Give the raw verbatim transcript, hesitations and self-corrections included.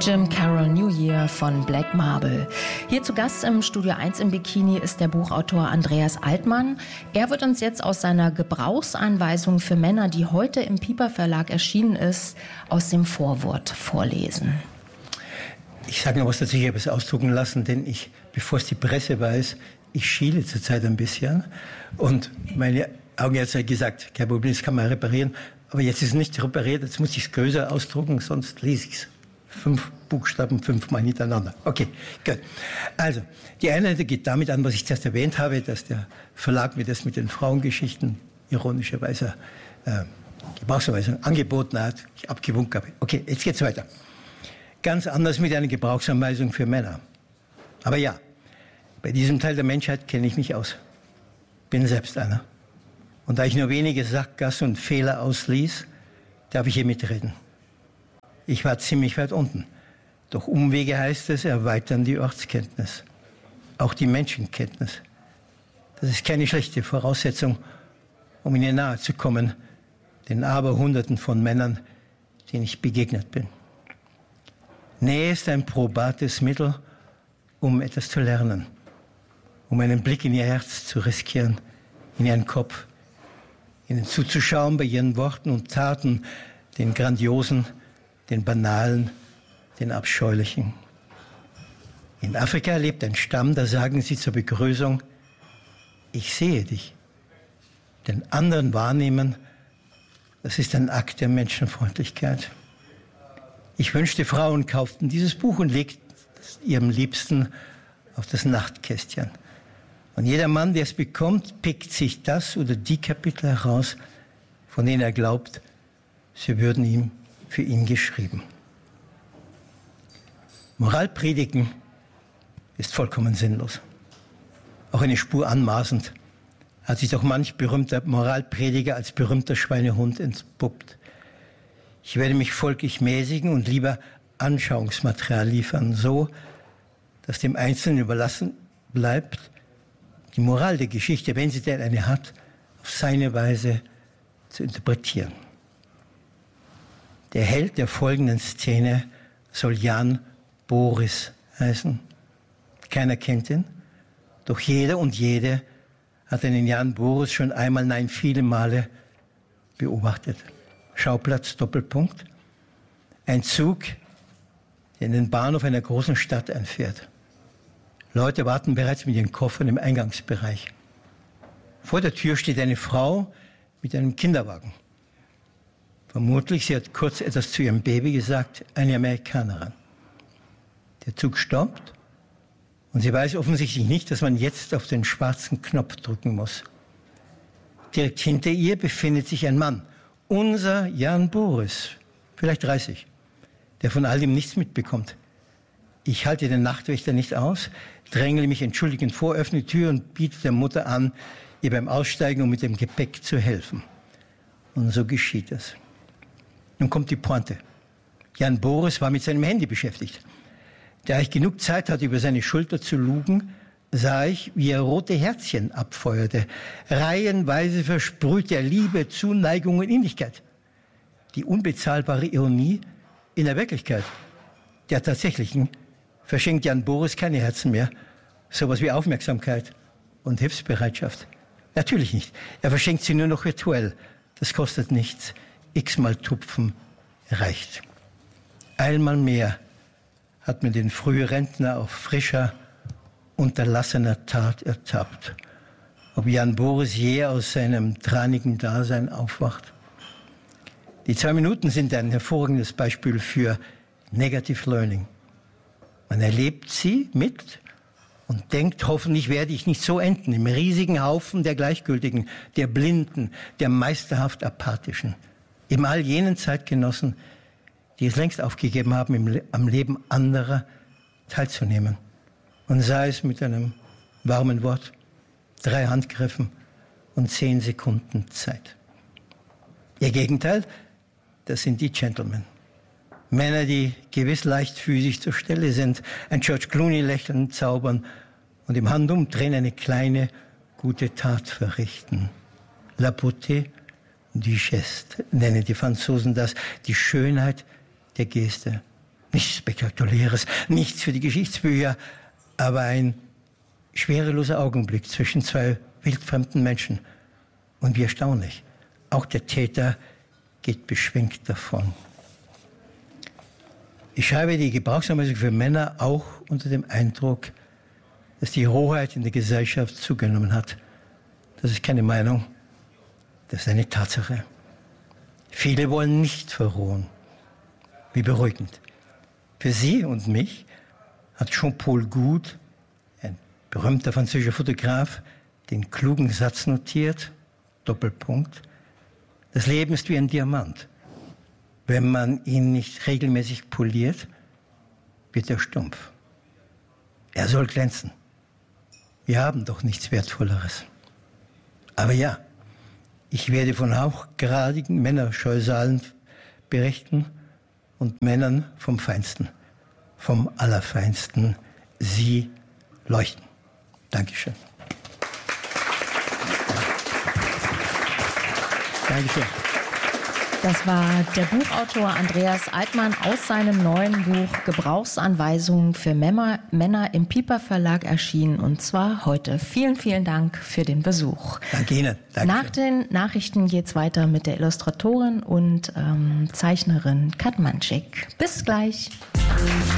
Jim Carroll New Year von Black Marble. Hier zu Gast im Studio eins im Bikini ist der Buchautor Andreas Altmann. Er wird uns jetzt aus seiner Gebrauchsanweisung für Männer, die heute im Piper Verlag erschienen ist, aus dem Vorwort vorlesen. Ich sage noch was dazu, ich habe es ausdrucken lassen, denn ich, bevor es die Presse weiß, ich schiele zurzeit ein bisschen. Und meine Augenärzte hat gesagt, kein Problem, das kann man reparieren. Aber jetzt ist es nicht repariert, jetzt muss ich es größer ausdrucken, sonst lese ich es. Fünf Buchstaben, fünfmal hintereinander. Okay, gut. Also, die Einheit geht damit an, was ich zuerst erwähnt habe, dass der Verlag mir das mit den Frauengeschichten ironischerweise äh, Gebrauchsanweisung angeboten hat, ich abgewunken habe. Okay, jetzt geht's weiter. Ganz anders mit einer Gebrauchsanweisung für Männer. Aber ja, bei diesem Teil der Menschheit kenne ich mich aus. Bin selbst einer. Und da ich nur wenige Sackgassen und Fehler ausließ, darf ich hier mitreden. Ich war ziemlich weit unten. Doch Umwege heißt es, erweitern die Ortskenntnis. Auch die Menschenkenntnis. Das ist keine schlechte Voraussetzung, um ihnen nahe zu kommen, den Aberhunderten von Männern, denen ich begegnet bin. Nähe ist ein probates Mittel, um etwas zu lernen, um einen Blick in ihr Herz zu riskieren, in ihren Kopf, ihnen zuzuschauen bei ihren Worten und Taten, den grandiosen, den banalen, den abscheulichen. In Afrika lebt ein Stamm, da sagen sie zur Begrüßung, ich sehe dich. Den anderen wahrnehmen, das ist ein Akt der Menschenfreundlichkeit. Ich wünschte, Frauen kauften dieses Buch und legten es ihrem Liebsten auf das Nachtkästchen. Und jeder Mann, der es bekommt, pickt sich das oder die Kapitel heraus, von denen er glaubt, sie würden ihm für ihn geschrieben. Moralpredigen ist vollkommen sinnlos. Auch eine Spur anmaßend hat sich doch manch berühmter Moralprediger als berühmter Schweinehund entpuppt. Ich werde mich folglich mäßigen und lieber Anschauungsmaterial liefern, so, dass dem Einzelnen überlassen bleibt, die Moral der Geschichte, wenn sie denn eine hat, auf seine Weise zu interpretieren. Der Held der folgenden Szene soll Jan Boris heißen. Keiner kennt ihn, doch jeder und jede hat einen Jan Boris schon einmal, nein, viele Male beobachtet. Schauplatz, Doppelpunkt. Ein Zug, der in den Bahnhof einer großen Stadt einfährt. Leute warten bereits mit ihren Koffern im Eingangsbereich. Vor der Tür steht eine Frau mit einem Kinderwagen. Vermutlich, sie hat kurz etwas zu ihrem Baby gesagt, eine Amerikanerin. Der Zug stoppt und sie weiß offensichtlich nicht, dass man jetzt auf den schwarzen Knopf drücken muss. Direkt hinter ihr befindet sich ein Mann, unser Jan Boris, vielleicht dreißig, der von all dem nichts mitbekommt. Ich halte den Nachtwächter nicht aus, drängle mich entschuldigend vor, öffne die Tür und biete der Mutter an, ihr beim Aussteigen und mit dem Gepäck zu helfen. Und so geschieht es. Nun kommt die Pointe. Jan Boris war mit seinem Handy beschäftigt. Da ich genug Zeit hatte, über seine Schulter zu lugen, sah ich, wie er rote Herzchen abfeuerte. Reihenweise versprühte er Liebe, Zuneigung und Innigkeit. Die unbezahlbare Ironie in der Wirklichkeit, der tatsächlichen, verschenkt Jan Boris keine Herzen mehr. Sowas wie Aufmerksamkeit und Hilfsbereitschaft. Natürlich nicht. Er verschenkt sie nur noch virtuell. Das kostet nichts. X-mal Tupfen reicht. Einmal mehr hat man den Frührentner auf frischer, unterlassener Tat ertappt. Ob Jan Boris je aus seinem tranigen Dasein aufwacht? Die zwei Minuten sind ein hervorragendes Beispiel für Negative Learning. Man erlebt sie mit und denkt, hoffentlich werde ich nicht so enden im riesigen Haufen der Gleichgültigen, der Blinden, der meisterhaft Apathischen. Eben all jenen Zeitgenossen, die es längst aufgegeben haben, im, am Leben anderer teilzunehmen. Und sei es mit einem warmen Wort, drei Handgriffen und zehn Sekunden Zeit. Ihr Gegenteil, das sind die Gentlemen. Männer, die gewiss leichtfüßig zur Stelle sind, ein George Clooney lächeln, zaubern und im Handumdrehen eine kleine, gute Tat verrichten. La beauté du geste nennen die Franzosen das, die Schönheit der Geste. Nichts Spektakuläres, nichts für die Geschichtsbücher, aber ein schwereloser Augenblick zwischen zwei wildfremden Menschen. Und wie erstaunlich, auch der Täter geht beschwingt davon. Ich schreibe die Gebrauchsanweisung für Männer auch unter dem Eindruck, dass die Rohheit in der Gesellschaft zugenommen hat. Das ist keine Meinung, das ist eine Tatsache. Viele wollen nicht verrohen. Wie beruhigend. Für Sie und mich hat Jean-Paul Goude, ein berühmter französischer Fotograf, den klugen Satz notiert, Doppelpunkt: Das Leben ist wie ein Diamant. Wenn man ihn nicht regelmäßig poliert, wird er stumpf. Er soll glänzen. Wir haben doch nichts Wertvolleres. Aber ja, ich werde von hochgradigen Männerscheusalen berichten und Männern vom Feinsten, vom Allerfeinsten. Sie leuchten. Dankeschön. Dankeschön. Das war der Buchautor Andreas Altmann aus seinem neuen Buch Gebrauchsanweisungen für Männer, Männer im Piper Verlag erschienen, und zwar heute. Vielen, vielen Dank für den Besuch. Danke Ihnen. Dankeschön. Nach den Nachrichten geht's weiter mit der Illustratorin und ähm, Zeichnerin Kat Manschik. Bis gleich.